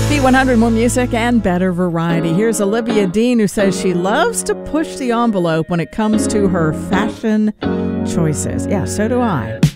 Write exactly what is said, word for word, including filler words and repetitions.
B one hundred, more music and better variety. Here's Olivia Dean, who says she loves to push the envelope when it comes to her fashion choices. Yeah, so do I.